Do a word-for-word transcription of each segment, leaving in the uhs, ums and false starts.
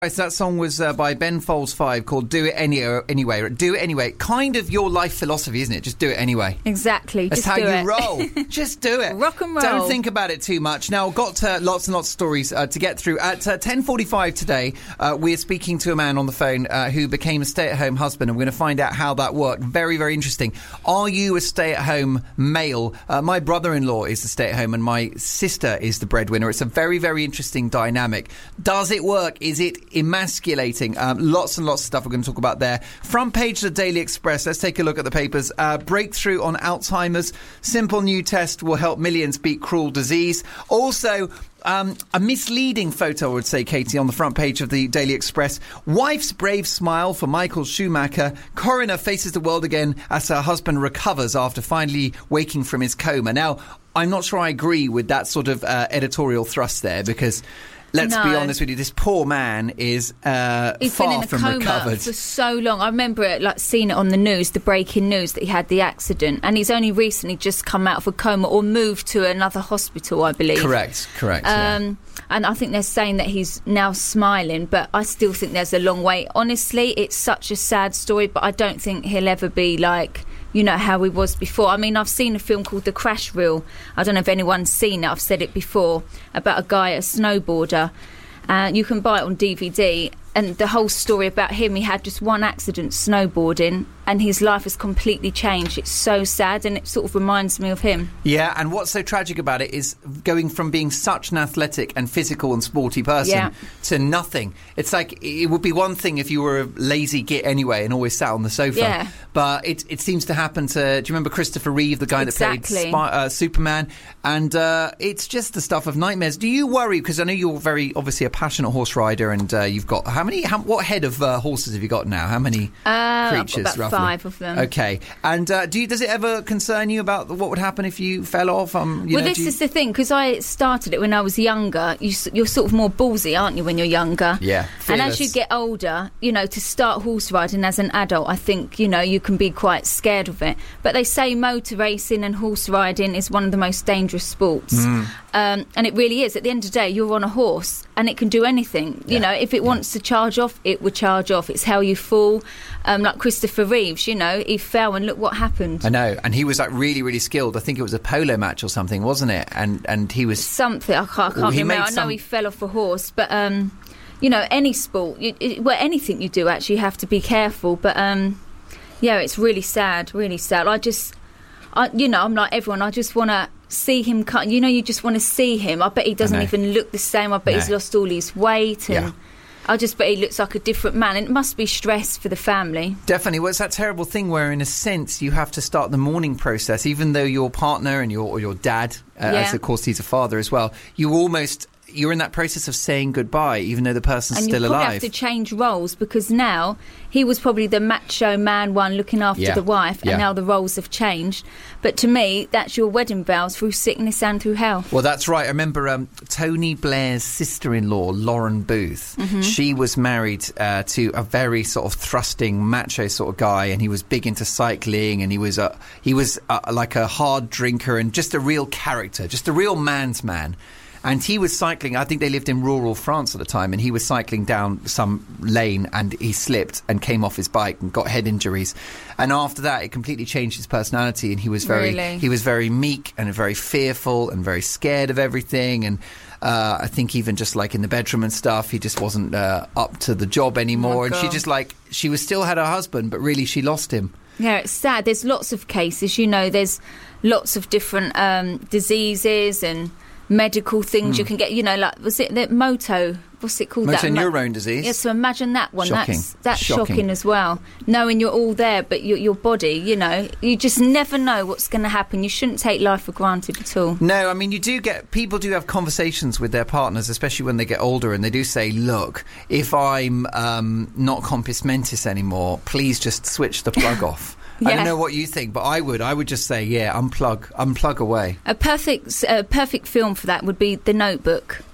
That song was uh, by Ben Folds Five, called Do It Any- Anyway. Do It Anyway. Kind of your life philosophy, isn't it? Just do it anyway. Exactly. That's just how do you it. roll. Just do it. Rock and roll. Don't think about it too much. Now, got uh, lots and lots of stories uh, to get through. At uh, ten forty-five today, uh, we're speaking to a man on the phone uh, who became a stay-at-home husband, and we're going to find out how that worked. Very, very interesting. Are you a stay-at-home male? Uh, my brother-in-law is the stay-at-home, and my sister is the breadwinner. It's a very, very interesting dynamic. Does it work? Is it emasculating? Um, lots and lots of stuff we're going to talk about there. Front page of the Daily Express. Let's take a look at the papers. Uh, breakthrough on Alzheimer's. Simple new test will help millions beat cruel disease. Also, Um, a misleading photo, I would say, Katie, on the front page of the Daily Express. Wife's brave smile for Michael Schumacher. Coroner faces the world again as her husband recovers after finally waking from his coma. Now, I'm not sure I agree with that sort of uh, editorial thrust there, because let's no. be honest with you, this poor man is uh, He's far been in a from coma recovered. for so long. I remember it, like seeing it on the news, the breaking news that he had the accident, and he's only recently just come out of a coma or moved to another hospital, I believe. Correct, correct. Um, yeah. And I think they're saying that he's now smiling, but I still think there's a long way. Honestly, it's such a sad story, but I don't think he'll ever be like, you know, how he was before. I mean, I've seen a film called The Crash Reel. I don't know if anyone's seen it. I've said it before, about a guy, a snowboarder. Uh, you can buy it on D V D, and the whole story about him, he had just one accident snowboarding, and his life has completely changed. It's so sad, and it sort of reminds me of him. Yeah, and what's so tragic about it is going from being such an athletic and physical and sporty person Yeah. to nothing. It's like, it would be one thing if you were a lazy git anyway and always sat on the sofa. Yeah. But it it seems to happen to, do you remember Christopher Reeve, the guy Exactly. that played Spy, uh, Superman? And uh, it's just the stuff of nightmares. Do you worry, because I know you're very, obviously, a passionate horse rider, and uh, you've got, how many, how, what head of uh, horses have you got now? How many Uh, creatures, I've got about roughly? five of them. Okay. And uh, do you, does it ever concern you about what would happen if you fell off? Um, you well, know, this do you... is the thing, because I started it when I was younger. You, s- you're sort of more ballsy, aren't you, when you're younger? Yeah, And as fearless. you get older, you know, to start horse riding as an adult, I think, you know, you can be quite scared of it. But they say motor racing and horse riding is one of the most dangerous sports. Mm. Um, and it really is. At the end of the day, you're on a horse and it can do anything. You Yeah. know, if it wants to charge off, it would charge off. It's how you fall. Um, like Christopher Reeves, you know, he fell and look what happened. I know, and he was like really, really skilled. I think it was a polo match or something, wasn't it? And and he was Something, I can't, I can't Well, he remember. made I know some- he fell off a horse, but, um, you know, any sport, you, it, well, anything you do, actually, you have to be careful. But, um, yeah, it's really sad, really sad. I just, I, you know, I'm like everyone, I just want to see him cut. You know, you just want to see him. I bet he doesn't know. even look the same. I bet No. he's lost all his weight, and Yeah. I just bet he looks like a different man. And it must be stress for the family. Definitely. Well, it's that terrible thing where, in a sense, you have to start the mourning process, even though your partner and your or your dad, uh, Yeah. as of course he's a father as well, you almost you're in that process of saying goodbye, even though the person's And still you probably alive. have to change roles, because now he was probably the macho man one looking after Yeah. the wife, Yeah. and now the roles have changed. But to me, that's your wedding vows through sickness and through health. Well, that's right. I remember um, Tony Blair's sister-in-law, Lauren Booth. Mm-hmm. She was married uh, to a very sort of thrusting, macho sort of guy, and he was big into cycling, and he was uh, he was uh, like a hard drinker and just a real character, just a real man's man. And he was cycling, I think they lived in rural France at the time, and he was cycling down some lane and he slipped and came off his bike and got head injuries. And after that, it completely changed his personality, and he was very Really? he was very meek and very fearful and very scared of everything. And uh, I think even just like in the bedroom and stuff, he just wasn't uh, up to the job anymore. Oh, and she God. just like, she was still had her husband, but really she lost him. Yeah, it's sad. There's lots of cases, you know, there's lots of different um, diseases and medical things you can get, you know, like, was it the moto, what's it called? Motor that Mo- neurone disease. Yeah, so imagine that one. Shocking. That's that's Shocking. shocking. as well. Knowing you're all there, but your your body, you know, you just never know what's going to happen. You shouldn't take life for granted at all. No, I mean, you do get, people do have conversations with their partners, especially when they get older, and they do say, look, if I'm um, not compos mentis anymore, please just switch the plug off. I Yeah. don't know what you think, but I would. I would just say, yeah, unplug, unplug away. A perfect, uh, perfect film for that would be The Notebook.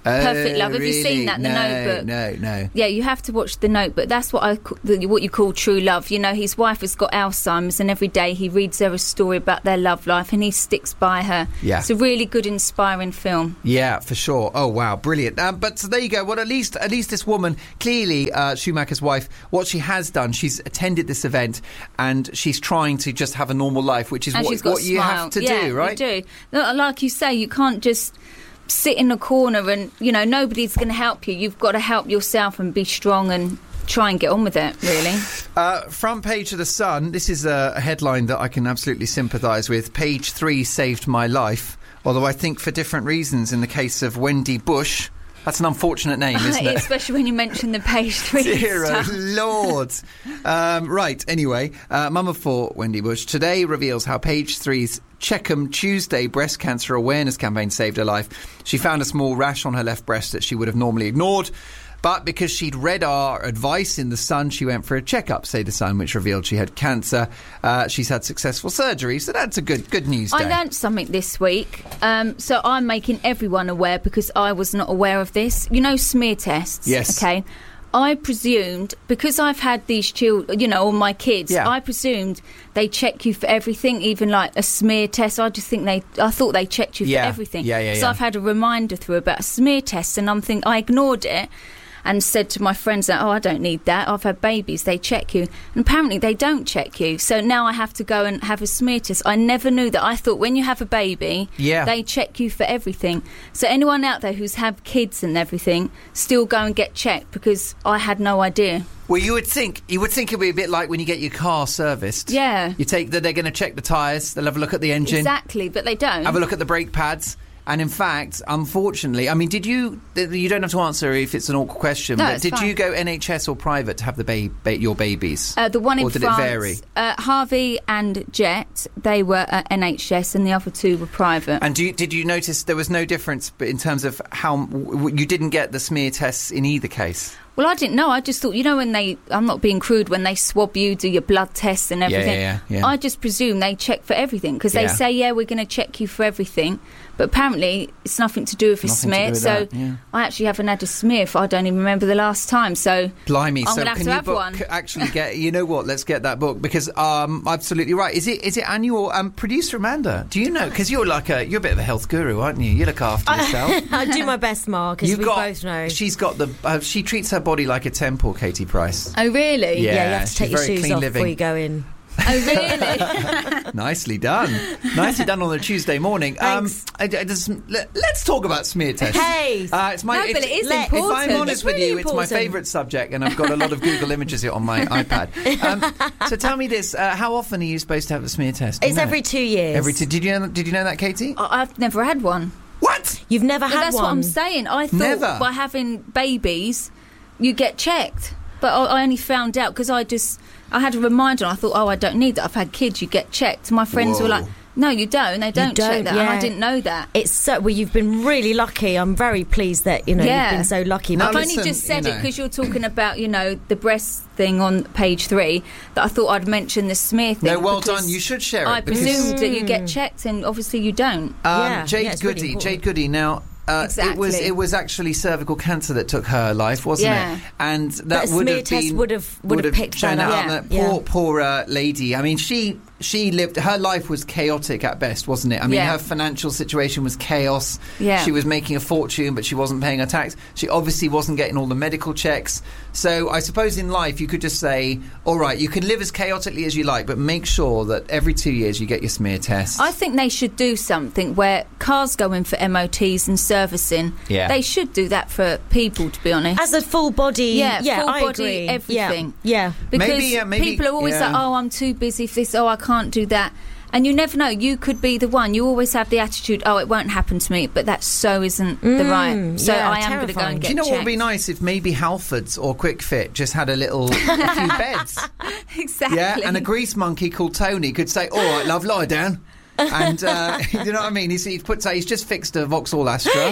Perfect Love. Have really? you seen that? The no, Notebook. No, no. Yeah, you have to watch The Notebook. That's what I the, what you call true love. You know, his wife has got Alzheimer's, and every day he reads her a story about their love life, and he sticks by her. Yeah. It's a really good, inspiring film. Yeah, for sure. Oh wow, brilliant! Um, but so there you go. Well, at least at least this woman, clearly uh, Schumacher's wife, what she has done, she's attended this event and she's trying to just have a normal life, which is And what, she's got what a you smile. have to yeah, do, right? You do. No, like you say, you can't just sit in a corner and, you know, nobody's going to help you. You've got to help yourself and be strong and try and get on with it, really. Uh, front page of The Sun. This is a, a headline that I can absolutely sympathise with. Page three saved my life, although I think for different reasons in the case of Wendy Bush. That's an unfortunate name, isn't it? Especially when you mention the page three Dear stuff. Lord. Um, right, anyway, uh, Mum of Four, Wendy Bush, today reveals how Page three's Checkham Tuesday breast cancer awareness campaign saved her life. She found a small rash on her left breast that she would have normally ignored. But because she'd read our advice in The Sun, she went for a checkup, say The Sun, which revealed she had cancer. Uh, she's had successful surgery, so that's a good good news day. I learnt something this week, um, so I'm making everyone aware because I was not aware of this. You know, smear tests? Yes. Okay. I presumed, because I've had these children, you know, all my kids, Yeah. I presumed they check you for everything, even like a smear test. I just think they, I thought they checked you Yeah. for everything. Yeah, yeah, so yeah. I've had a reminder through about smear tests, and I'm thinking, I ignored it. And said to my friends that, oh, I don't need that. I've had babies. They check you. And apparently they don't check you. So now I have to go and have a smear test. I never knew that. I thought when you have a baby, Yeah. they check you for everything. So anyone out there who's had kids and everything, still go and get checked, because I had no idea. Well, you would think you would think it'd be a bit like when you get your car serviced. Yeah. You take that they're going to check the tyres, they'll have a look at the engine, Exactly, but they don't. have a look at the brake pads. And in fact, unfortunately, I mean, did you? You don't have to answer if it's an awkward question. No, but it's did fine. you go N H S or private to have the ba- ba- your babies? Uh, the one in or did France, it vary? Uh, Harvey and Jet, they were at N H S, and the other two were private. And do you, did you notice there was no difference, but in terms of how w- w- you didn't get the smear tests in either case? Well, I didn't know. I just thought, you know, when they, I'm not being crude, when they swab you, do your blood tests and everything. yeah, yeah, yeah. I just presume they check for everything, because they Yeah. say, yeah, we're going to check you for everything. But apparently it's nothing to do with a Nothing to smear. do with So that, yeah. I actually haven't had a smear for, I don't even remember the last time. So Blimey! I'm so gonna have can to you have book? one. Actually, get you know what? Let's get that book, because um, absolutely right. Is it is it annual? Um, producer Amanda, do you know? Because you're like a you're a bit of a health guru, aren't you? You look after yourself. I do my best, Mark, as You've we got. both know. She's got the. Uh, she treats her body like a temple, Katie Price. Oh, really? Yeah. yeah, you have to she's take your very shoes clean off living. before you go in. Oh, really? Nicely done. Nicely done on a Tuesday morning. Thanks. Um, I, I just, let, let's talk about smear tests. Hey! uh, it's my. No, it's, but it is let- If important. I'm honest It's with really you, it's my important. favourite subject, and I've got a lot of Google images on my iPad. Um, so tell me this: uh, how often are you supposed to have a smear test? Do you It's know? every two years. Every two. Did you know, did you know that, Katie? I- I've never had one. What? You've never But had that's one. what I'm saying. I thought Never. by having babies, you get checked. But I, I only found out because I just, I had a reminder and I thought, oh, I don't need that. I've had kids, you get checked. My friends Whoa. were like, no, you don't. They don't, check don't, that. And I yeah. didn't know that. It's so well. You've been really lucky. I'm very pleased that you know Yeah. you've been so lucky. Now I've But only listen, just said you it know. because you're talking about, you know, the breast thing on page three, that I thought I'd mention the smear thing. No, well because done. You should share it. I because, presumed that you get checked, and obviously you don't. Um, Yeah, Jade yeah, it's really Goody. important. Jade Goody. Now. Uh, It was Exactly. it was actually cervical cancer that took her life, wasn't Yeah. it? And that But a would smear have test been would have- would have picked shown that it up. up. Yeah. Poor Yeah. poor uh, lady. I mean, she she lived. Her life was chaotic at best, wasn't it? I mean, Yeah. her financial situation was chaos. Yeah. She was making a fortune, but she wasn't paying her tax. She obviously wasn't getting all the medical checks. So I suppose in life you could just say, all right, you can live as chaotically as you like, but make sure that every two years you get your smear test. I think they should do something where cars go in for M O Ts and servicing. Yeah. They should do that for people, to be honest. as a full body, Yeah, yeah, full I body, agree. everything. Yeah, yeah. Because Maybe, uh, maybe- people are always yeah. like, oh, I'm too busy for this, oh, I can't do that. And you never know, you could be the one. You always have the attitude, oh, it won't happen to me, but that so isn't the right. So yeah, I am going to go terrifying. and Do get you know what would be checked. nice if maybe Halfords or Quick Fit just had a little a few beds? Exactly. Yeah, and a grease monkey called Tony could say, all right, love, lie down. And uh, you know what I mean? He's, he puts he's just fixed a Vauxhall Astra.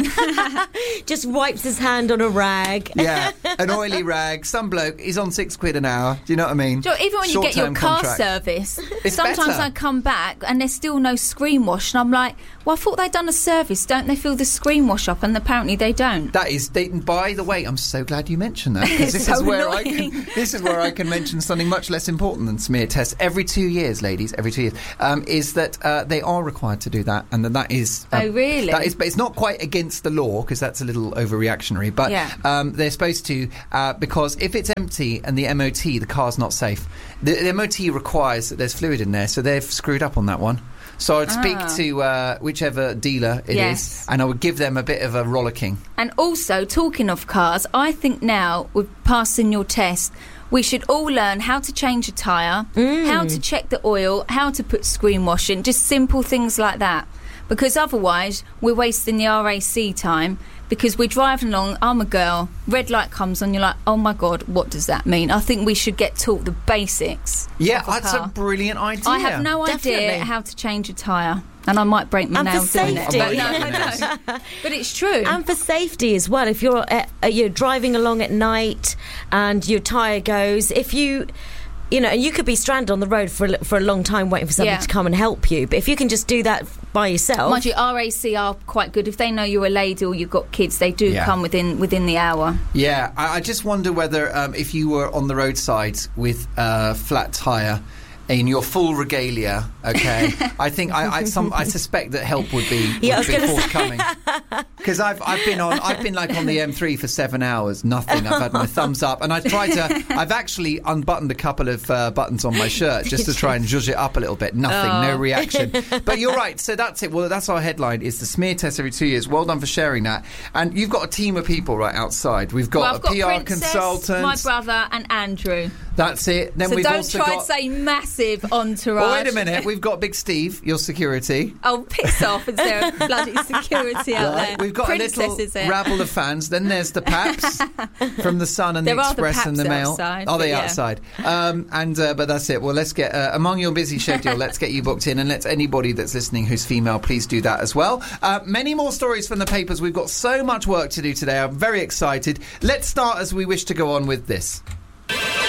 Just wipes his hand on a rag. Yeah, an oily rag. Some bloke, he's on six quid an hour. Do you know what I mean? Do you know, even when you get your Short-term car contract. service, It's sometimes better. I come back and there's still no screen wash, and I'm like, Well, I thought they'd done a service. Don't they fill the screen wash up? And apparently they don't. That is, they, by the way, I'm so glad you mentioned that, because this so is where annoying. I can this is where I can mention something much less important than smear tests. Every two years, ladies, every two years, um, is that uh, they are required to do that, and then that is um, oh really? That is, but it's not quite against the law, because that's a little overreactionary. But yeah. um, they're supposed to, uh, because if it's empty and the M O T, the car's not safe. The, the M O T requires that there's fluid in there, so they've screwed up on that one. So I'd speak Ah. to uh, whichever dealer it Yes. is, and I would give them a bit of a rollicking. And also, talking of cars, I think now, with passing your test, we should all learn how to change a tyre, Mm. how to check the oil, how to put screen washing, just simple things like that. Because otherwise, we're wasting the R A C time, because we're driving along, I'm a girl, red light comes on, you're like, oh my God, what does that mean? I think we should get taught the basics. Yeah, of a that's car. a brilliant idea. I have no Definitely. idea how to change a tyre, and I might break my And for nail doing it. safety. But, no, I know. But it's true. And for safety as well, if you're uh, you're driving along at night and your tyre goes, if you, you know, and you could be stranded on the road for a, for a long time waiting for somebody Yeah. to come and help you. But if you can just do that by yourself, Mind you, R A C are quite good. If they know you're a lady or you've got kids, they do Yeah. come within within the hour. Yeah, I, I just wonder whether um, if you were on the roadside with a flat tyre in your full regalia, okay, I think I I, some, I suspect that help would be, would Yeah, I was be gonna say- forthcoming. Because I've I've been on I've been like on the M three for seven hours, nothing. I've had my thumbs up, and I tried to. I've actually unbuttoned a couple of uh, buttons on my shirt just to try and zhuzh it up a little bit. Nothing, Oh. no reaction. But you're right. So that's it. Well, that's our headline: is the smear test every two years. Well done for sharing that. And you've got a team of people right outside. We've got Well, a I've got P R Princess, consultant. my brother, and Andrew. That's it. Then So we've don't also try got. and say massive entourage. Oh, wait a minute. We've got Big Steve, your security. Oh, piss off! Is there a bloody security out Right. there? We've got Princess, a little is it? rabble of fans. Then there's the Paps from the Sun and There the are the Express and the Paps Mail. outside, Are they but yeah. outside? Um, and uh, but that's it. Well, let's get uh, among your busy schedule. Let's get you booked in, and let's anybody that's listening who's female, please do that as well. Uh, many more stories from the papers. We've got so much work to do today. I'm very excited. Let's start as we wish to go on with this.